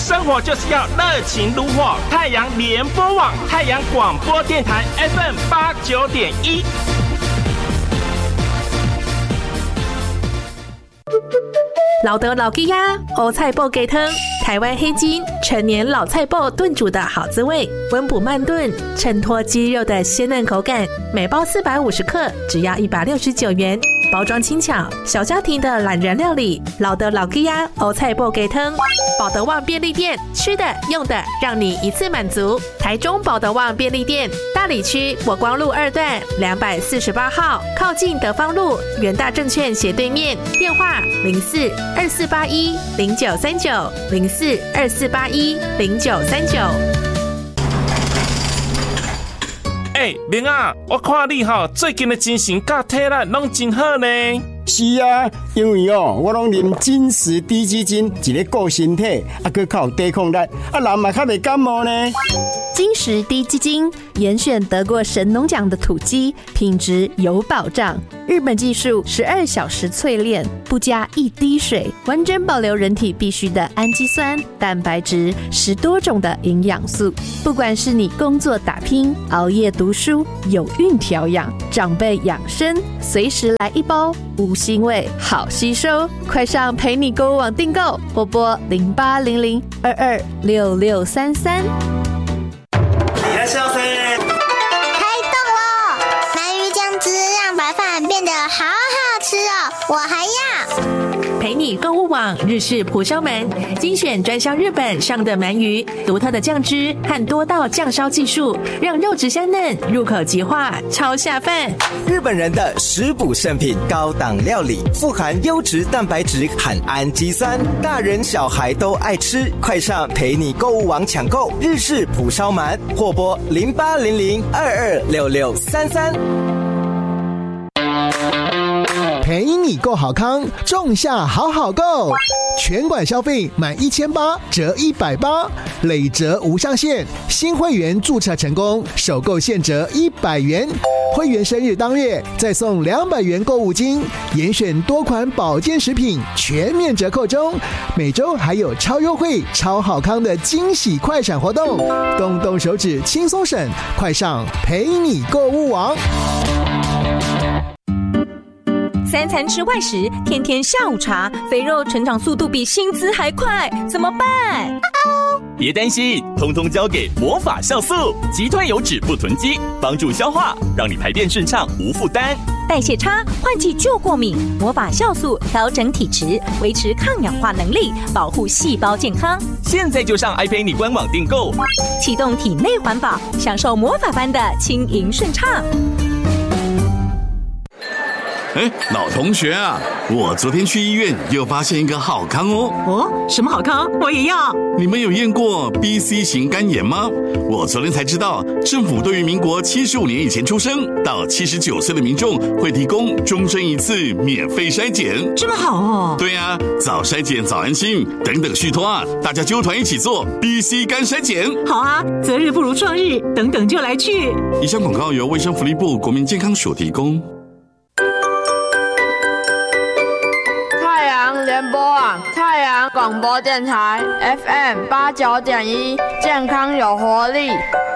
生活就是要热情如火。太阳联播网，太阳广播电台 FM89.1。 老德老吉呀，欧菜脯鸡汤，台湾黑金陈年老菜脯炖煮的好滋味，温补慢炖，衬托鸡肉的鲜嫩口感。每包450克，只要169元。包装轻巧，小家庭的懒人料理。老德老吉呀，欧菜脯鸡汤，保德旺便利店，吃的用的让你一次满足。台中保德旺便利店，大里区国光路2段248号，靠近德芳路元大证券斜对面。电话0424810939，0424810939。 明啊，我看你最近的精神甲体力拢真好呢。 是啊，因为我拢啉金石低基金，一个顾身体，还较有抵抗力，人嘛较袂感冒呢。 金石低基金严选得过神农奖的土鸡，品质有保障。日本技术12小时淬炼，不加一滴水，完整保留人体必需的氨基酸、蛋白质，10多种的营养素。不管是你工作打拼、熬夜读书、有孕调养、长辈养生，随时来一包，无腥味，好吸收。快上陪你购物网订购，拨拨0800226633。 开动了！鳗鱼酱汁让白饭变得好好吃哦，我还要。 陪你购物网日式蒲烧鳗，精选专销日本上的鳗鱼，独特的酱汁和多道酱烧技术，让肉质香嫩，入口即化，超下饭。 日本人的食补圣品，高档料理，富含优质蛋白质和氨基酸，大人小孩都爱吃。快上陪你购物网抢购日式蒲烧鳗，或拨0800226633。 陪你购好康，仲夏好好购，全馆消费满1800折180，累折无上限。新会员注册成功，首购现折100元。会员生日当月再送200元购物金，严选多款保健食品全面折扣中。每周还有超优惠、超好康的惊喜快闪活动，动动手指轻松省，快上陪你购物网。 3餐吃外食，天天下午茶，肥肉成长速度比薪资还快，怎么办？ 别担心，通通交给魔法酵素，击退油脂不囤积，帮助消化，让你排便顺畅无负担。 代谢差，换季就过敏，魔法酵素调整体质，维持抗氧化能力，保护细胞健康。 现在就上iPay你官网订购， 启动体内环保，享受魔法般的轻盈顺畅。 老同学啊，我昨天去医院又发现一个好康哦。 哦，什么好康？我也要。 你们有验过 BC 型肝炎吗？我昨天才知道，政府对于民国75年以前出生到79岁的民众会提供终身一次免费筛检。 这么好哦？ 对啊，早筛检早安心，等等续托啊，大家揪团一起做 BC 肝筛检。 好啊，择日不如撞日，等等就来去。 以上广告由卫生福利部国民健康署提供。 联播网太阳广播电台 FM89.1，健康有活力。